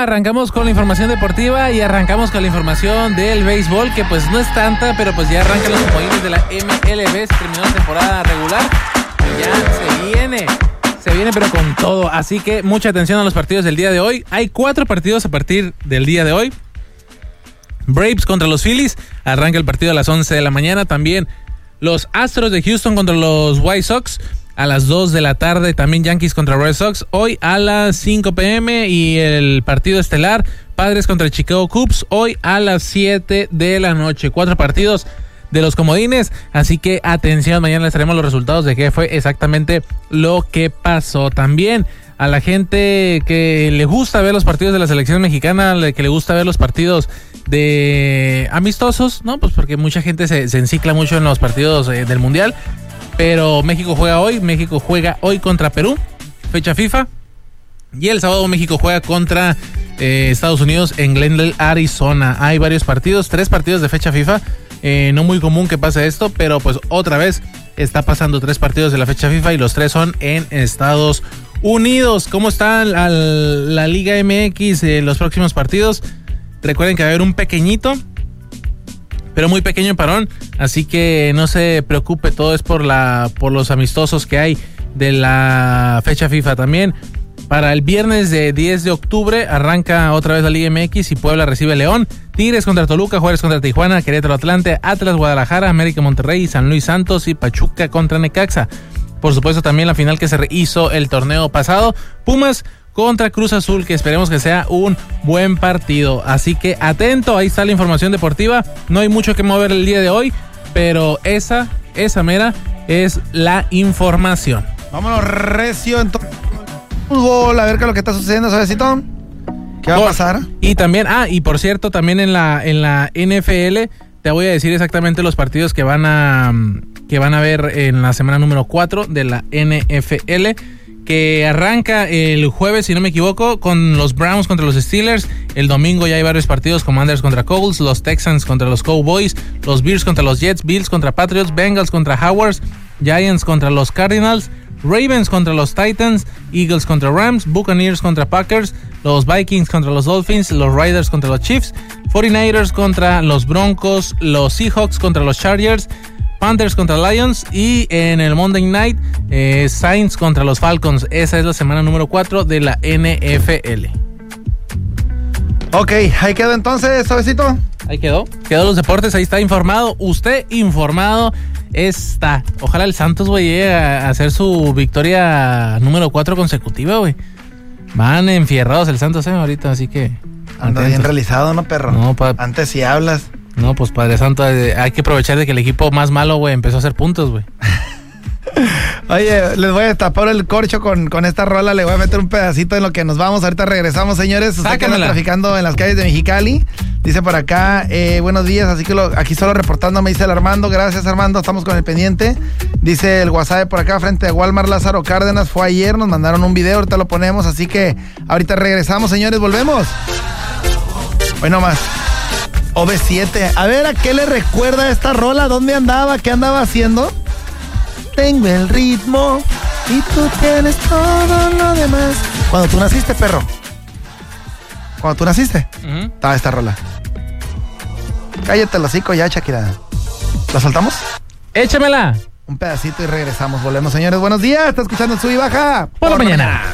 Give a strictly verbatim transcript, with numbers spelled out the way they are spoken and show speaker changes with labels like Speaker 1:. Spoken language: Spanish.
Speaker 1: arrancamos con la información deportiva y arrancamos con la información del béisbol, que pues no es tanta, pero pues ya arrancan los comodines de la M L B, se terminó la temporada regular y ya se viene, se viene pero con todo, así que mucha atención a los partidos del día de hoy. Hay cuatro partidos a partir del día de hoy. Braves contra los Phillies, arranca el partido a las once de la mañana, también los Astros de Houston contra los White Sox a las dos de la tarde, también Yankees contra Red Sox hoy a las cinco p.m. y el partido estelar Padres contra Chicago Cubs hoy a las siete de la noche. Cuatro partidos de los comodines, así que atención, mañana les traemos los resultados de qué fue exactamente lo que pasó. También a la gente que le gusta ver los partidos de la selección mexicana, que le gusta ver los partidos de amistosos, ¿no? Pues porque mucha gente se, se encicla mucho en los partidos eh, del Mundial. Pero México juega hoy, México juega hoy contra Perú, fecha FIFA. Y el sábado México juega contra eh, Estados Unidos en Glendale, Arizona. Hay varios partidos, tres partidos de fecha FIFA. Eh, no muy común que pase esto, pero pues otra vez está pasando tres partidos de la fecha FIFA y los tres son en Estados Unidos. ¿Cómo está la, la Liga M X en eh, los próximos partidos? Recuerden que va a haber un pequeñito, pero muy pequeño parón, así que no se preocupe, todo es por la por los amistosos que hay de la fecha FIFA. También para el viernes de diez de octubre arranca otra vez la Liga M X y Puebla recibe a León, Tigres contra Toluca, Juárez contra Tijuana, Querétaro Atlante, Atlas Guadalajara, América Monterrey, San Luis Santos y Pachuca contra Necaxa. Por supuesto también la final que se hizo el torneo pasado, Pumas contra Cruz Azul, que esperemos que sea un buen partido. Así que atento, ahí está la información deportiva. No hay mucho que mover el día de hoy, pero esa, esa mera es la información.
Speaker 2: Vámonos recio en todo el fútbol, a ver qué es lo que está sucediendo, ¿sabesito? ¿Qué va a pasar?
Speaker 1: Y también, ah, y por cierto, también en la, en la N F L, te voy a decir exactamente los partidos que van a, que van a ver en la semana número cuatro de la N F L. Que arranca el jueves, si no me equivoco, con los Browns contra los Steelers. El domingo ya hay varios partidos, Commanders contra Colts, los Texans contra los Cowboys, los Bears contra los Jets, Bills contra Patriots, Bengals contra Jaguars, Giants contra los Cardinals, Ravens contra los Titans, Eagles contra Rams, Buccaneers contra Packers, los Vikings contra los Dolphins, los Raiders contra los Chiefs, cuarenta y nueve ers contra los Broncos, los Seahawks contra los Chargers, Panthers contra Lions y en el Monday Night eh, Saints contra los Falcons. Esa es la semana número cuatro de la N F L.
Speaker 2: Ok, ahí quedó entonces, ¿sabesito?
Speaker 1: Ahí quedó, quedó los deportes, ahí está informado, usted informado está. Ojalá el Santos, güey, llegue a hacer su victoria número cuatro consecutiva, güey. Van enfierrados el Santos, eh, ahorita, así que...
Speaker 2: Anda bien realizado, ¿no, perro?
Speaker 1: No, pa...
Speaker 2: Antes sí hablas.
Speaker 1: No, pues Padre Santo, hay que aprovechar de que el equipo más malo, güey, empezó a hacer puntos, güey.
Speaker 2: Oye, les voy a tapar el corcho con, con esta rola, le voy a meter un pedacito en lo que nos vamos. Ahorita regresamos, señores. Usted que anda traficando en las calles de Mexicali. Dice por acá, eh, buenos días, así que lo, aquí solo reportando, me dice el Armando. Gracias, Armando, estamos con el pendiente. Dice el WhatsApp por acá, frente a Walmart Lázaro Cárdenas, fue ayer, nos mandaron un video, ahorita lo ponemos, así que ahorita regresamos, señores, volvemos. Hoy nomás. O B siete. A ver, ¿a qué le recuerda esta rola? ¿Dónde andaba? ¿Qué andaba haciendo? Tengo el ritmo y tú tienes todo lo demás. Cuando tú naciste, perro. Cuando tú naciste, uh-huh. Estaba esta rola. Cállate el hocico ya, Shakira. ¿La soltamos?
Speaker 1: Échamela.
Speaker 2: Un pedacito y regresamos. Volvemos, señores. Buenos días. Está escuchando Sub y Baja
Speaker 1: por la mañana.